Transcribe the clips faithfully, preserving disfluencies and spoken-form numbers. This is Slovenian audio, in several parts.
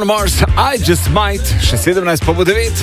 Bruno Mars, I Just Might, še sedemnajst pa bo devet.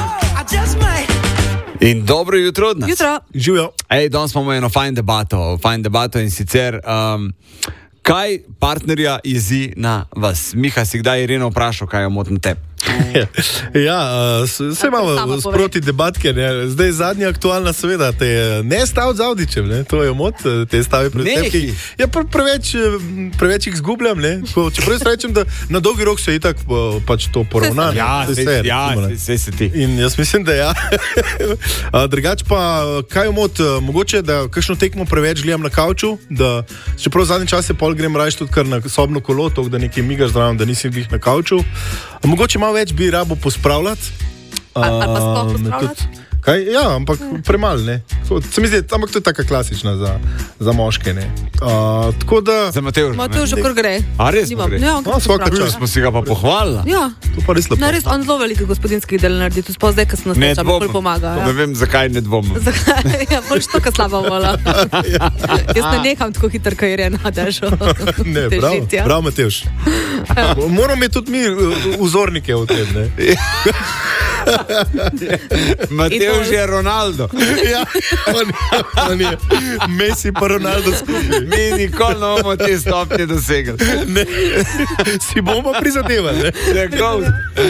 In dobro jutro od nas. Jutro. Živijo. Ej, danes imamo eno fajn debato, fajn debato in sicer, um, kaj partnerja jezi na vas? Miha, si kdaj Ireno vprašal, kaj jo moti na tebi? Ja, vse imamo sproti debatke, ne? Zdaj zadnja aktualna seveda, te ne stav z Audičem, ne? To je mot, te stavi predstavki. Ja, pre, preveč, preveč jih zgubljam, ne? Čeprav jaz rečem, da na dolgi rok se itak pač to poravna. Ja, se, ja, se se ti. In jaz mislim, da ja. Drugač pa, kaj je mot, mogoče, da kakšno tekmo preveč gledam na kavču, da čeprav zadnji čas je pol grem rajš tudi kar na sobno kolo, tok, da nekaj migaš zraven, da nisi glih na kavču. Mogoče malo več bi rabo pospravljati. Ali pa sploh pospravljati? Kaj? Ja, ampak premalo, ne. Se mi zdi, ampak to je taka klasična za, za moške, ne. Uh, tako da... Za Matevža, ne? Matevža, kar gre. A res mu gre? Ja, no, svaka čas. Smo si ga pa pohvalila. Ja. To pa res lepo. Na res, on zelo veliko gospodinskih del naredi, tudi sploh zdaj, ko se nas toča, bolj pomaga. Ja. Ne vem, zakaj ne dvomim. Zakaj? Ja, bolj što, ko slaba vola. Ja. Jaz ne neham tako hitro, ko Irena držo. Ne, bravo, ja. Bravo, Matevž. Moramo imeti tudi mi vzornike v tem, ne. Matevž je Ronaldo. Ja, on, on je Messi pa Ronaldo skupaj. Mi nikoli ne bomo te stopnje dosegli. Ne, si bomo prizadevali, ne? Tako.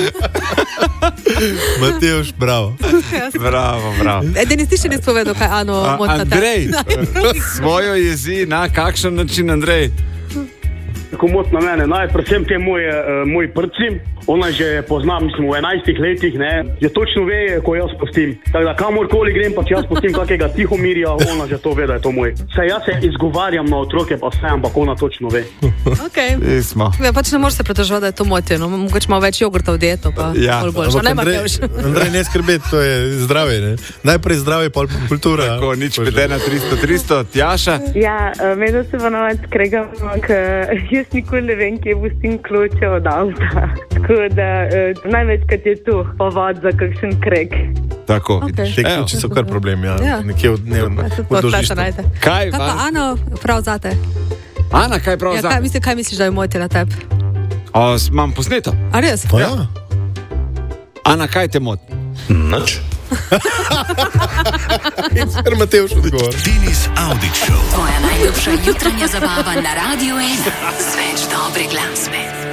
Matevž, bravo. Bravo, bravo. Edini ti še nisi povedal, kaj Ano moti na tebi. Andrej, svojo jezi na kakšen način, Andrej? Tako mot na mene, naj predvsem te moje, uh, moj prcim, ona že pozna, mislim, v enajstih letih, ne, že točno ve, ko jaz pustim. Tako da kamorkoli grem, pa če jaz pustim kakega Tihomirja, ona že to ve, da je to moj. Saj jaz se izgovarjam na otroke, pa vse, ampak ona točno ve. Okej. Okay. Ja, pač ne moreš se pretoževati, da je to motje, no, mogoče malo več jogurta v dieto, pa ja. Bolj boljša. Ne, Andrej, Andrej, ne skrbeti, to je zdravje, ne. Najprej zdravje, pol kultura. Tako, nič pete na tristo tristo, Tjaša. Ja, medno se ponovno skregamo, ker jaz nikoli ne vem, kje pustim kloče od avta. Tako da eh, največkrat je tu povod za kakšen kreg. Tako. Okay. Te kloči so kar problem, ja. Ja. Nekje v dnevno. Kaj, kaj pa Ano, prav zate? Ana, kaj prav ja, zate? Kaj, misli, kaj misliš, da je moti na tebi? Imam posneto. A res? Pa ja. Ana, kaj te moti? Nič. In ser Matevž odgovor. Denis Audić Show. Tvoja najljubša jutranja zabava na Radiu ena. Z več dobre glasbe.